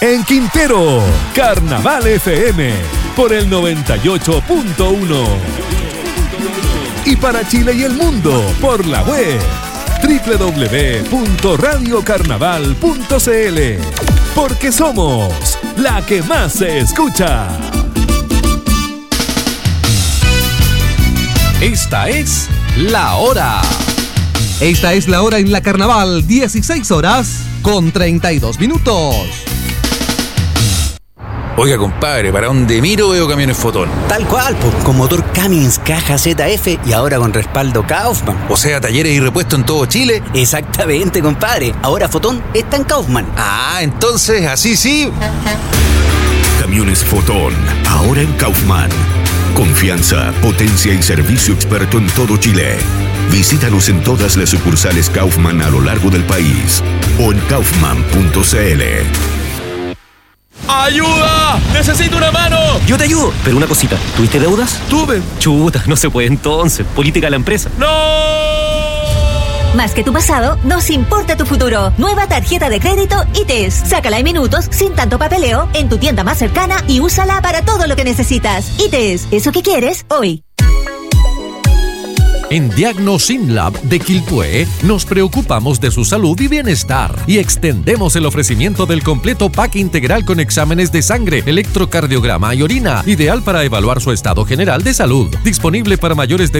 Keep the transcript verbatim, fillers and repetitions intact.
En Quintero, Carnaval F M por el noventa y ocho punto uno. Y para Chile y el mundo por la web doble u doble u doble u punto radio carnaval punto c l. Porque somos la que más se escucha. Esta es la hora. Esta es la hora en la Carnaval, dieciséis horas con treinta y dos minutos. Oiga, compadre, ¿para dónde miro veo camiones Fotón? Tal cual, pues, con motor Cummins caja Z F y ahora con respaldo Kaufman. O sea, talleres y repuestos en todo Chile. Exactamente, compadre. Ahora Fotón está en Kaufman. Ah, entonces, así sí. Camiones Fotón, ahora en Kaufman. Confianza, potencia y servicio experto en todo Chile. Visítanos en todas las sucursales Kaufman a lo largo del país o en kaufman punto c l. ¡Ayuda! ¡Necesito una mano! Yo te ayudo, pero una cosita. ¿Tuviste deudas? Tuve. Chuta, no se puede entonces. Política de la empresa. ¡No! Más que tu pasado, nos importa tu futuro. Nueva tarjeta de crédito I T E S. Sácala en minutos, sin tanto papeleo, en tu tienda más cercana y úsala para todo lo que necesitas. I T E S, eso que quieres hoy. En Diagnosim Lab de Quilpué nos preocupamos de su salud y bienestar y extendemos el ofrecimiento del completo pack integral con exámenes de sangre, electrocardiograma y orina, ideal para evaluar su estado general de salud. Disponible para mayores de